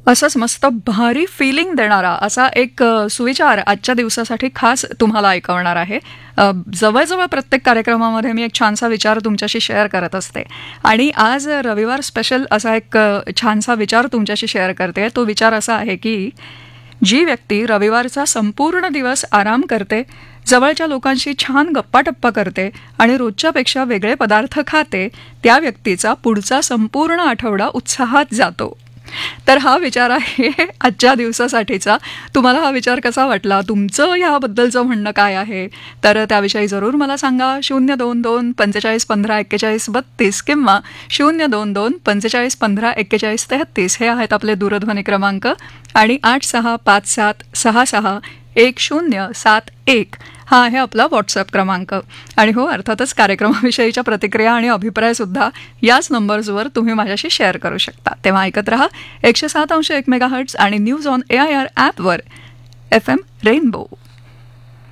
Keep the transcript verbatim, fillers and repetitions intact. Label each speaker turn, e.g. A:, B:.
A: असंच मस्त भारी फिलिंग देणारा असा एक अ, सुविचार आजच्या दिवसासाठी खास तुम्हाला ऐकवणार आहे. अ, जवळजवळ प्रत्येक कार्यक्रमामध्ये मी एक छानसा विचार तुमच्याशी शेअर करत असते आणि आज रविवार स्पेशल असा एक अ, छानसा विचार तुमच्याशी शेअर करते. तो विचार असा आहे की जी व्यक्ती रविवारचा संपूर्ण दिवस आराम करते, जवळच्या लोकांशी छान गप्पाटप्पा करते आणि रोजच्यापेक्षा वेगळे पदार्थ खाते, त्या व्यक्तीचा पुढचा संपूर्ण आठवडा उत्साहात जातो. तर हा विचार आहे आजच्या दिवसासाठीचा. तुम्हाला हा विचार कसा वाटला? तुमचं ह्याबद्दलचं म्हणणं काय आहे? तर त्याविषयी जरूर मला सांगा. शून्य दोन दोन पंचेचाळीस पंधरा एक्केचाळीस बत्तीस किंवा शून्य दोन दोन पंचेचाळीस पंधरा एक्केचाळीस तेहत्तीस हे आहेत आपले दूरध्वनी क्रमांक. आणि आठ सहा पाच सात सहा सहा एक शून्य सात एक हा आहे आपला व्हॉट्सअप क्रमांक. आणि हो, अर्थातच कार्यक्रमाविषयीच्या प्रतिक्रिया आणि अभिप्रायसुद्धा याच नंबर्सवर तुम्ही माझ्याशी शेअर करू शकता. तेव्हा ऐकत रहा एकशे सात अंश एक मेगा हर्ट्स आणि news on A I R ॲपवर एफ एम रेनबो.